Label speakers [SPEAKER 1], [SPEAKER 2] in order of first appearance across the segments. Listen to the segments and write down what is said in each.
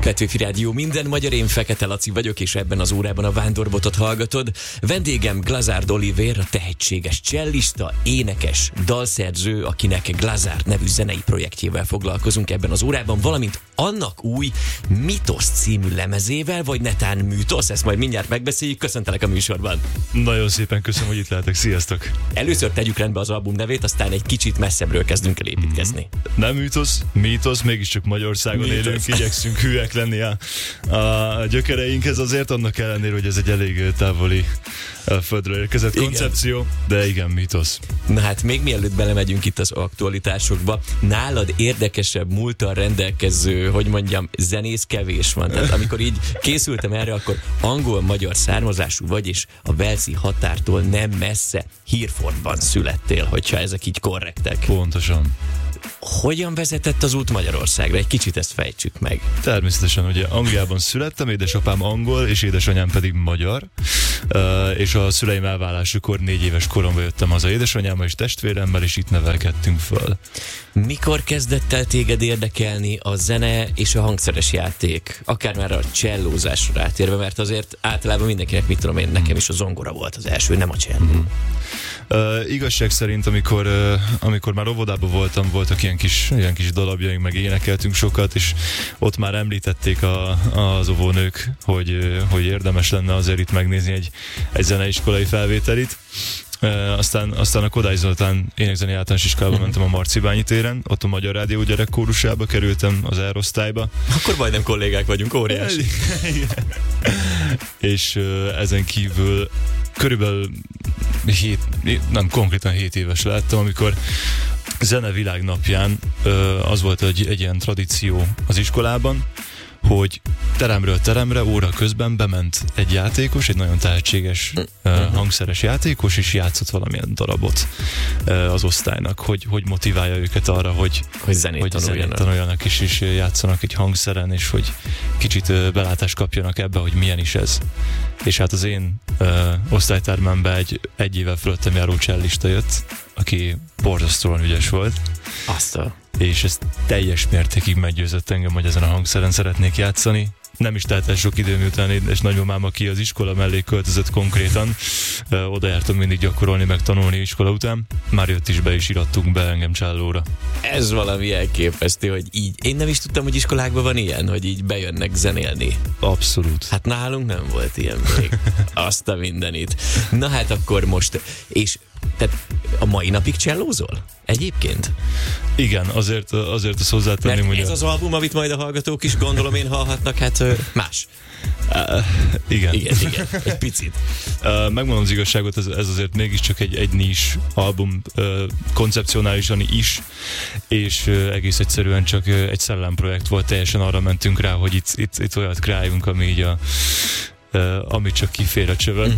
[SPEAKER 1] Petőfi Rádió, minden magyar, én Fekete Laci vagyok, és ebben az órában a Vándorbotot hallgatod. Vendégem Glazard Olivér, a tehetséges csellista, énekes, dalszerző, akinek Glazard nevű zenei projektjével foglalkozunk ebben az órában, valamint annak új Mítosz című lemezével, vagy netán Műtosz, ezt majd mindjárt megbeszéljük. Köszöntelek a műsorban.
[SPEAKER 2] Nagyon szépen köszönöm, hogy itt lehetek. Sziasztok!
[SPEAKER 1] Először tegyük rendbe az album nevét, aztán egy kicsit messzebbről kezdünk el építkezni.
[SPEAKER 2] Nem Mítosz, mégiscsak Magyarországon élünk, igyekszünk hülyek lenni a gyökereinkhez, azért annak ellenére, hogy ez egy elég távoli földről érkezett koncepció, de igen, Mítosz.
[SPEAKER 1] Na hát még mielőtt belemegyünk itt az aktualitásokba, nálad érdekesebb múlttal rendelkező, hogy mondjam, zenész kevés van. Tehát amikor így készültem erre, akkor angol-magyar származású vagy, és a walesi határtól nem messze Herefordban születtél, hogyha ezek így korrektek.
[SPEAKER 2] Pontosan.
[SPEAKER 1] Hogyan vezetett az út Magyarországra? Egy kicsit ezt fejtsük meg.
[SPEAKER 2] Természetesen, ugye Angliában születtem, édesapám angol, és édesanyám pedig magyar, és a szüleim elválásukor 4 éves koromban jöttem haza édesanyámmal és testvéremmel, és itt nevelkedtünk föl.
[SPEAKER 1] Mikor kezdett el téged érdekelni a zene és a hangszeres játék? Akár már a csellózásra rátérve, mert azért általában mindenkinek, mit tudom én, nekem is a zongora volt az első, nem a cselló.
[SPEAKER 2] Igazság szerint, amikor már óvodában voltam, voltak ilyen kis darabjaink, meg énekeltünk sokat, és ott már említették az óvónők, hogy érdemes lenne azért itt megnézni egy zeneiskolai felvételit. Aztán a Kodály Zoltán énekzeni általános iskolába mentem a Marcibányi téren, ott a Magyar Rádió gyerekkórusába kerültem, az R-osztályba.
[SPEAKER 1] Akkor majdnem kollégák vagyunk, óriási.
[SPEAKER 2] És ezen kívül körülbelül konkrétan 7 éves lettem, amikor Zenevilág napján az volt egy ilyen tradíció az iskolában, hogy teremről teremre óra közben bement egy játékos, egy nagyon tehetséges hangszeres játékos, és játszott valamilyen darabot az osztálynak, hogy motiválja őket arra, hogy zenét tanuljanak és játszanak egy hangszeren, és hogy kicsit belátást kapjanak ebbe, hogy milyen is ez. És hát az én osztálytermembe egy évvel fölöttem járó csellista jött, aki borzasztóan ügyes volt. És ez teljes mértékig meggyőzött engem, hogy ezen a hangszeren szeretnék játszani. Nem is telt el sok idő, miután és nagymamám, aki az iskola mellé költözött konkrétan, oda jártam mindig gyakorolni, meg tanulni iskola után. Már jött is be, és irattunk be engem csellóra.
[SPEAKER 1] Ez valami elképesztő, hogy így. Én nem is tudtam, hogy iskolákban van ilyen, hogy így bejönnek zenélni.
[SPEAKER 2] Abszolút.
[SPEAKER 1] Hát nálunk nem volt ilyen még. Azt a mindenit. Na hát akkor most, és tehát a mai napig csellózol? Egyébként?
[SPEAKER 2] Igen, azért azt hozzátenném,
[SPEAKER 1] hogy ez az album, amit majd a hallgatók is gondolom én hallhatnak, hát más.
[SPEAKER 2] Igen,
[SPEAKER 1] egy picit.
[SPEAKER 2] Megmondom az igazságot, ez azért mégiscsak egy nis album, koncepcionálisan is, és egész egyszerűen csak egy szellemprojekt volt, teljesen arra mentünk rá, hogy itt olyat kreáljunk, ami így amit csak kifér a csövön.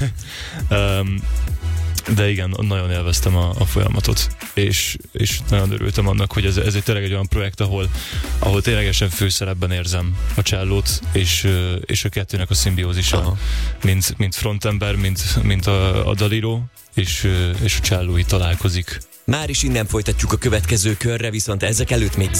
[SPEAKER 2] De igen, nagyon élveztem a folyamatot, és nagyon örültem annak, hogy ez tényleg egy olyan projekt, ahol ténylegesen főszerepben érzem a csellót, és a kettőnek a szimbiózisa, mint frontember, mint a dalíró, és a cselló így találkozik.
[SPEAKER 1] Már is innen folytatjuk a következő körre, viszont ezek előtt még